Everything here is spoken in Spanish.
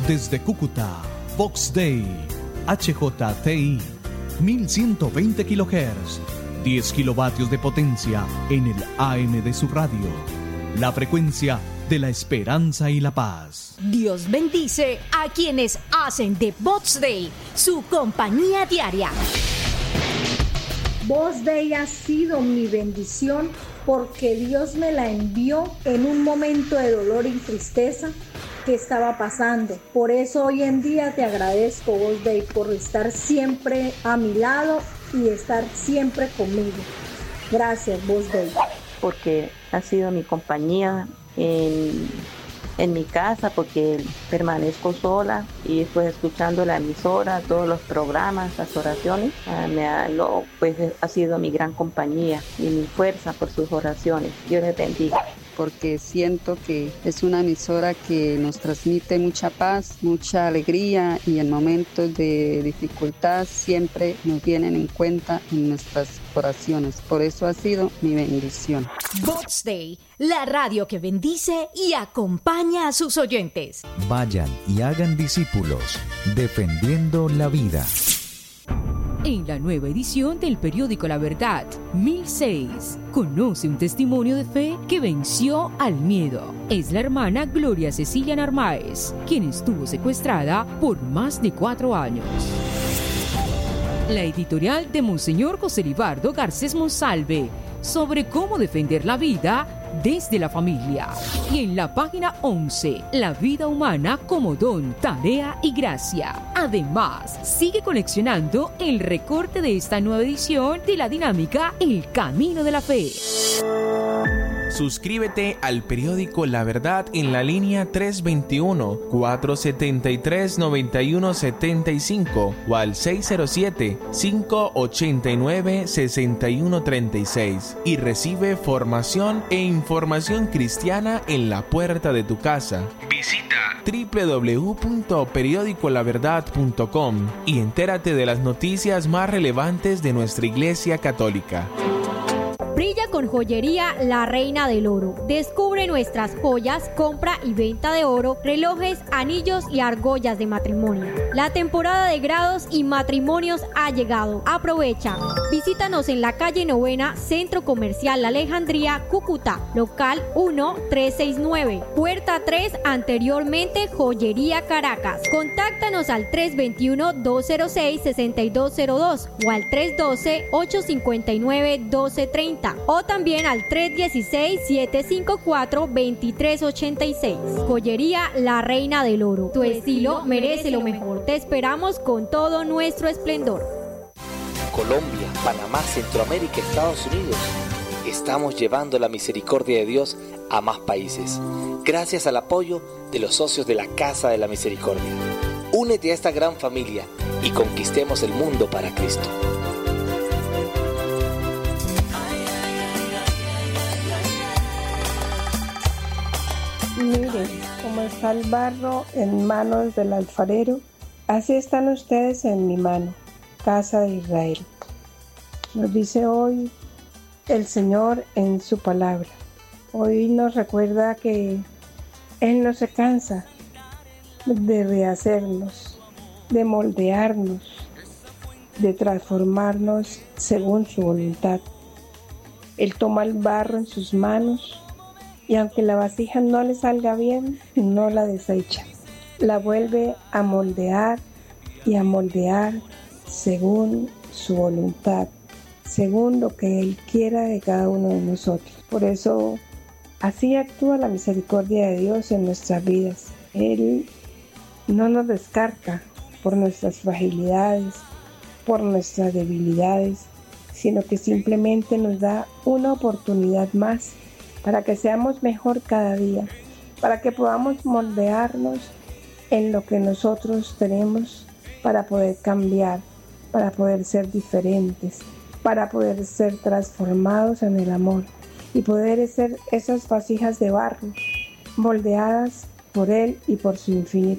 Desde Cúcuta, Vox Day, HJTI, 1120 kHz, 10 kilovatios de potencia en el AM de su radio. La frecuencia de la esperanza y la paz. Dios bendice a quienes hacen de Vox Day su compañía diaria. Vox Day ha sido mi bendición porque Dios me la envió en un momento de dolor y tristeza que estaba pasando. Por eso hoy en día te agradezco, Vox Day, por estar siempre a mi lado y estar siempre conmigo. Gracias, Vox Day. Porque ha sido mi compañía en mi casa, porque permanezco sola y pues escuchando la emisora, todos los programas, las oraciones, pues ha sido mi gran compañía y mi fuerza por sus oraciones. Dios les bendiga. Porque siento que es una emisora que nos transmite mucha paz, mucha alegría y en momentos de dificultad siempre nos tienen en cuenta en nuestras oraciones. Por eso ha sido mi bendición. Vox Day, la radio que bendice y acompaña a sus oyentes. Vayan y hagan discípulos, defendiendo la vida. En la nueva edición del periódico La Verdad, 1006, conoce un testimonio de fe que venció al miedo. Es la hermana Gloria Cecilia Narváez, quien estuvo secuestrada por más de 4 años. La editorial de Monseñor José Libardo Garcés Monsalve, sobre cómo defender la vida desde la familia. Y en la página 11, la vida humana como don, tarea y gracia. Además, sigue coleccionando el recorte de esta nueva edición de la dinámica El Camino de la Fe. Suscríbete al periódico La Verdad en la línea 321-473-9175 o al 607-589-6136 y recibe formación e información cristiana en la puerta de tu casa. Visita www.periodicolaverdad.com y entérate de las noticias más relevantes de nuestra Iglesia Católica. Brilla con Joyería La Reina del Oro. Descubre nuestras joyas, compra y venta de oro, relojes, anillos y argollas de matrimonio. La temporada de grados y matrimonios ha llegado. Aprovecha. Visítanos en la calle Novena, Centro Comercial La Alejandría, Cúcuta, local 1369, puerta 3, anteriormente Joyería Caracas. Contáctanos al 321-206-6202 o al 312-859-1230. O también al 316-754-2386. Joyería La Reina del Oro. Tu estilo merece lo mejor. Te esperamos con todo nuestro esplendor. Colombia, Panamá, Centroamérica, Estados Unidos. Estamos llevando la misericordia de Dios a más países, gracias al apoyo de los socios de la Casa de la Misericordia. Únete a esta gran familia y conquistemos el mundo para Cristo. Miren cómo está el barro en manos del alfarero, así están ustedes en mi mano, casa de Israel. Nos dice hoy el Señor en su palabra. Hoy nos recuerda que Él no se cansa de rehacernos, de moldearnos, de transformarnos según su voluntad. Él toma el barro en sus manos y aunque la vasija no le salga bien, no la desecha. La vuelve a moldear y a moldear según su voluntad, según lo que Él quiera de cada uno de nosotros. Por eso, así actúa la misericordia de Dios en nuestras vidas. Él no nos descarta por nuestras fragilidades, por nuestras debilidades, sino que simplemente nos da una oportunidad más para que seamos mejor cada día, para que podamos moldearnos en lo que nosotros tenemos para poder cambiar, para poder ser diferentes, para poder ser transformados en el amor y poder ser esas vasijas de barro moldeadas por Él y por su infinito